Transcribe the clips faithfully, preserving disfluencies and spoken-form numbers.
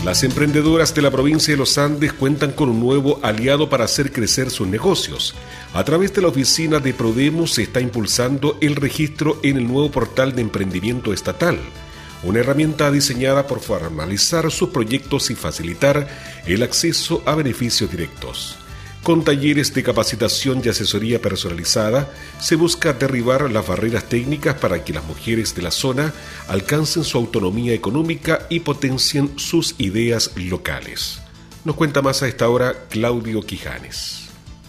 Las emprendedoras de la provincia de Los Andes cuentan con un nuevo aliado para hacer crecer sus negocios. A través de la oficina de Prodemu se está impulsando el registro en el nuevo portal de emprendimiento estatal, una herramienta diseñada por formalizar sus proyectos y facilitar el acceso a beneficios directos. Con talleres de capacitación y asesoría personalizada, se busca derribar las barreras técnicas para que las mujeres de la zona alcancen su autonomía económica y potencien sus ideas locales. Nos cuenta más a esta hora Claudio Quijanes.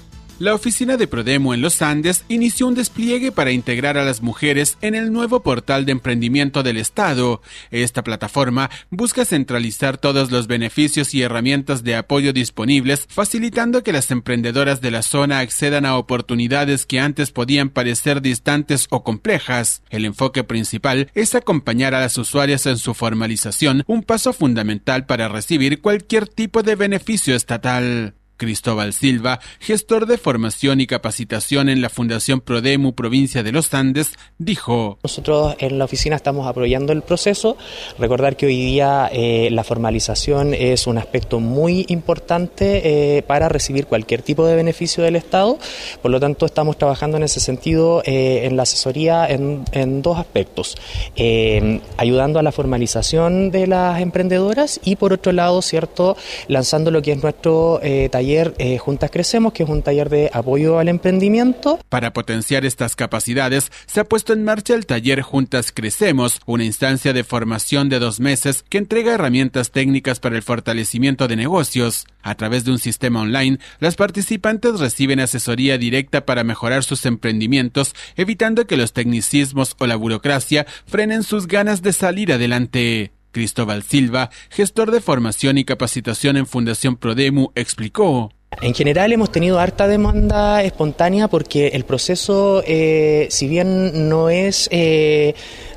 La oficina de Prodemu en Los Andes inició un despliegue para integrar a las mujeres en el nuevo portal de emprendimiento del Estado. Esta plataforma busca centralizar todos los beneficios y herramientas de apoyo disponibles, facilitando que las emprendedoras de la zona accedan a oportunidades que antes podían parecer distantes o complejas. El enfoque principal es acompañar a las usuarias en su formalización, un paso fundamental para recibir cualquier tipo de beneficio estatal. Cristóbal Silva, gestor de formación y capacitación en la Fundación Prodemu Provincia de Los Andes, dijo: Nosotros en la oficina estamos apoyando el proceso. Recordar que hoy día eh, la formalización es un aspecto muy importante eh, para recibir cualquier tipo de beneficio del Estado. Por lo tanto, estamos trabajando en ese sentido eh, en la asesoría en, en dos aspectos. Eh, ayudando a la formalización de las emprendedoras y, por otro lado, cierto, lanzando lo que es nuestro eh, taller Taller eh, Juntas Crecemos, que es un taller de apoyo al emprendimiento. Para potenciar estas capacidades, se ha puesto en marcha el taller Juntas Crecemos, una instancia de formación de dos meses que entrega herramientas técnicas para el fortalecimiento de negocios. A través de un sistema online, las participantes reciben asesoría directa para mejorar sus emprendimientos, evitando que los tecnicismos o la burocracia frenen sus ganas de salir adelante. Cristóbal Silva, gestor de formación y capacitación en Fundación Prodemu, explicó: En general hemos tenido harta demanda espontánea porque el proceso, eh, si bien no es eh,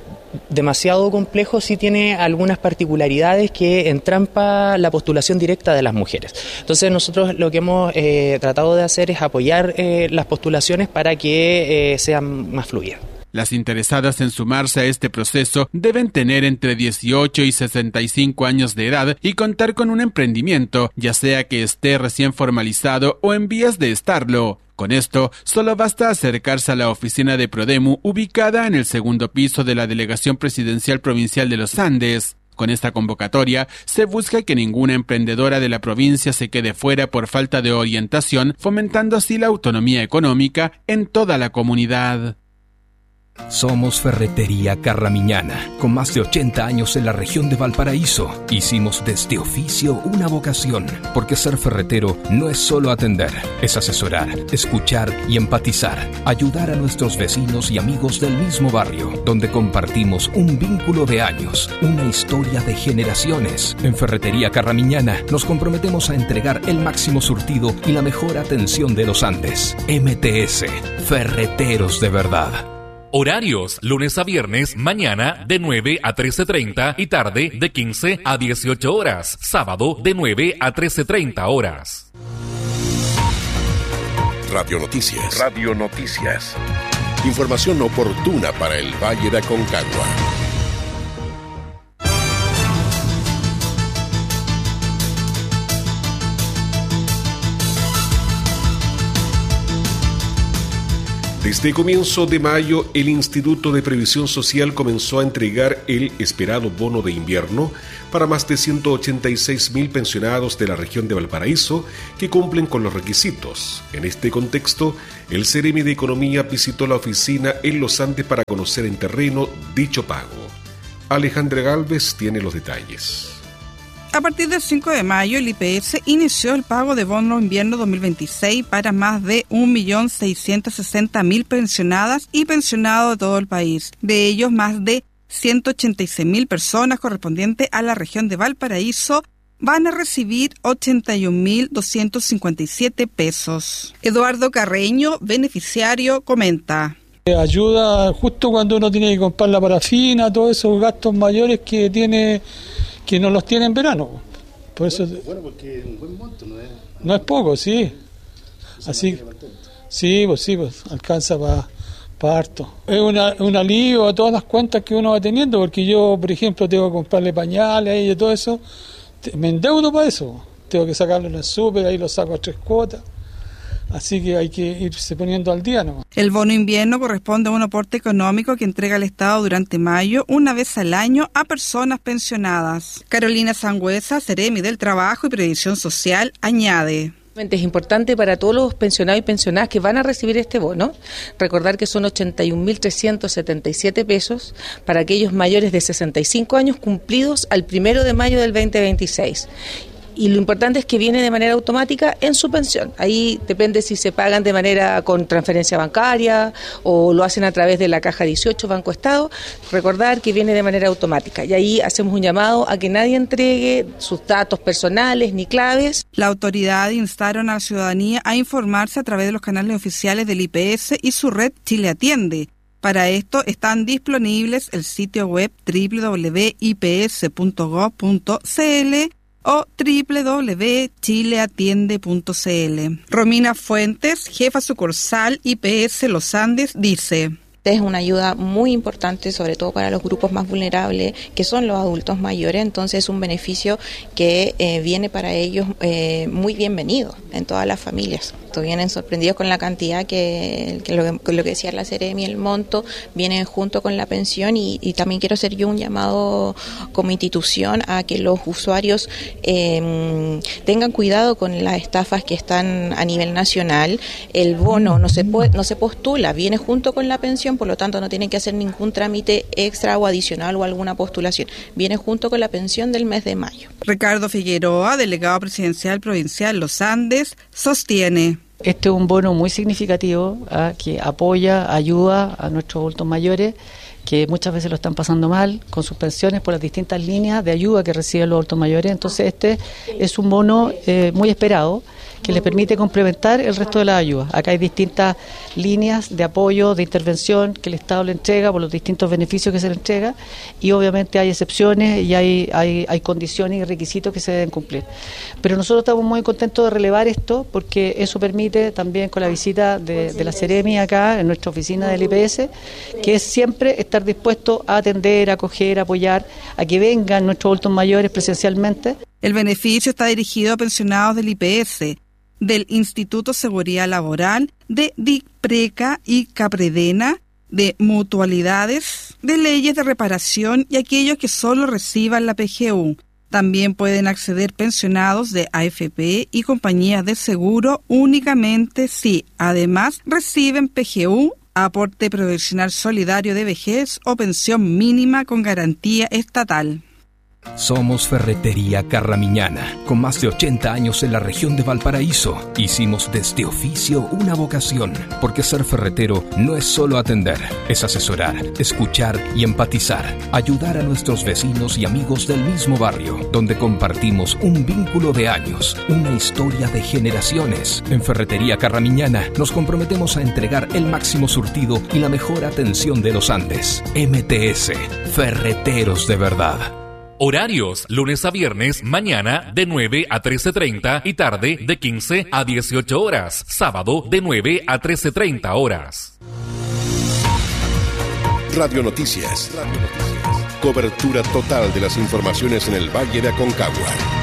demasiado complejo, sí tiene algunas particularidades que entrampa la postulación directa de las mujeres. Entonces nosotros lo que hemos eh, tratado de hacer es apoyar eh, las postulaciones para que eh, sean más fluidas. Las interesadas en sumarse a este proceso deben tener entre dieciocho y sesenta y cinco años de edad y contar con un emprendimiento, ya sea que esté recién formalizado o en vías de estarlo. Con esto, solo basta acercarse a la oficina de Prodemu, ubicada en el segundo piso de la Delegación Presidencial Provincial de Los Andes. Con esta convocatoria, se busca que ninguna emprendedora de la provincia se quede fuera por falta de orientación, fomentando así la autonomía económica en toda la comunidad. Somos Ferretería Carramiñana, con más de ochenta años en la región de Valparaíso. Hicimos de este oficio una vocación, porque ser ferretero no es solo atender, es asesorar, escuchar y empatizar, ayudar a nuestros vecinos y amigos del mismo barrio, donde compartimos un vínculo de años, una historia de generaciones. En Ferretería Carramiñana nos comprometemos a entregar el máximo surtido y la mejor atención de los Andes. M T S, Ferreteros de verdad. Horarios, lunes a viernes, mañana de nueve a trece treinta y tarde de quince a dieciocho horas. Sábado de nueve a trece treinta horas. Radio Noticias. Radio Noticias. Información oportuna para el Valle de Aconcagua. Desde comienzo de mayo, el Instituto de Previsión Social comenzó a entregar el esperado bono de invierno para más de ciento ochenta y seis mil pensionados de la región de Valparaíso que cumplen con los requisitos. En este contexto, el Ceremi de Economía visitó la oficina en Los Andes para conocer en terreno dicho pago. Alejandra Gálvez tiene los detalles. A partir del cinco de mayo, el I P S inició el pago de bono invierno dos mil veintiséis para más de un millón seiscientos sesenta mil pensionadas y pensionados de todo el país. De ellos, más de ciento ochenta y seis mil personas correspondientes a la región de Valparaíso van a recibir ochenta y un mil doscientos cincuenta y siete pesos. Eduardo Carreño, beneficiario, comenta: ayuda justo cuando uno tiene que comprar la parafina, todos esos gastos mayores que tiene, que no los tiene en verano. Por eso, bueno, bueno, porque es un buen monto, no es, no es poco, sí. Así, sí, pues sí, pues alcanza para pa harto. Es una, un alivio a todas las cuentas que uno va teniendo, porque yo, por ejemplo, tengo que comprarle pañales y todo eso, me endeudo para eso. Tengo que sacarlo en el súper, ahí lo saco a tres cuotas. Así que hay que irse poniendo al día, ¿no? El bono invierno corresponde a un aporte económico que entrega el Estado durante mayo, una vez al año, a personas pensionadas. Carolina Sangüesa, Seremi del Trabajo y Previsión Social, añade: Es importante para todos los pensionados y pensionadas que van a recibir este bono, recordar que son ochenta y un mil trescientos setenta y siete pesos para aquellos mayores de sesenta y cinco años cumplidos al primero de mayo del veinte veintiséis. Y lo importante es que viene de manera automática en su pensión. Ahí depende si se pagan de manera con transferencia bancaria o lo hacen a través de la caja dieciocho Banco Estado. Recordar que viene de manera automática. Y ahí hacemos un llamado a que nadie entregue sus datos personales ni claves. La autoridad instaron a la ciudadanía a informarse a través de los canales oficiales del I P S y su red Chile Atiende. Para esto están disponibles el sitio web doble u doble u doble u punto i p s punto gov punto c l o doble u doble u doble u punto chile atiende punto c l. Romina Fuentes, jefa sucursal I P S Los Andes, dice: Es una ayuda muy importante, sobre todo para los grupos más vulnerables, que son los adultos mayores, entonces es un beneficio que eh, viene para ellos eh, muy bienvenido en todas las familias. Entonces vienen sorprendidos con la cantidad que, que, lo, que lo que decía la Seremi, el monto, viene junto con la pensión y, y también quiero hacer yo un llamado como institución a que los usuarios eh, tengan cuidado con las estafas que están a nivel nacional. El bono no se, puede, no se postula, viene junto con la pensión, por lo tanto no tienen que hacer ningún trámite extra o adicional o alguna postulación. Viene junto con la pensión del mes de mayo. Ricardo Figueroa, delegado presidencial provincial Los Andes, sostiene: Este es un bono muy significativo ¿eh? que apoya, ayuda a nuestros adultos mayores que muchas veces lo están pasando mal con sus pensiones por las distintas líneas de ayuda que reciben los adultos mayores. Entonces este es un bono eh, muy esperado que les permite complementar el resto de las ayudas. Acá hay distintas líneas de apoyo, de intervención que el Estado le entrega por los distintos beneficios que se le entrega y obviamente hay excepciones y hay, hay, hay condiciones y requisitos que se deben cumplir. Pero nosotros estamos muy contentos de relevar esto porque eso permite también con la visita de, de la Seremi acá en nuestra oficina del I P S, que es siempre estar dispuesto a atender, a acoger, a apoyar, a que vengan nuestros adultos mayores presencialmente. El beneficio está dirigido a pensionados del I P S, del Instituto Seguridad Laboral, de DICPRECA y CAPREDENA, de mutualidades, de leyes de reparación y aquellos que solo reciban la P G U. También pueden acceder pensionados de A F P y compañías de seguro únicamente si, además, reciben P G U, aporte provisional solidario de vejez o pensión mínima con garantía estatal. Somos Ferretería Carramiñana, con más de ochenta años en la región de Valparaíso. Hicimos de este oficio una vocación, porque ser ferretero no es solo atender, es asesorar, escuchar y empatizar, ayudar a nuestros vecinos y amigos del mismo barrio, donde compartimos un vínculo de años, una historia de generaciones. En Ferretería Carramiñana nos comprometemos a entregar el máximo surtido y la mejor atención de los Andes. M T S, Ferreteros de verdad. Horarios, lunes a viernes, mañana de nueve a trece treinta y tarde de quince a dieciocho horas. Sábado de nueve a trece treinta horas. Radio Noticias. Radio Noticias. Cobertura total de las informaciones en el Valle de Aconcagua.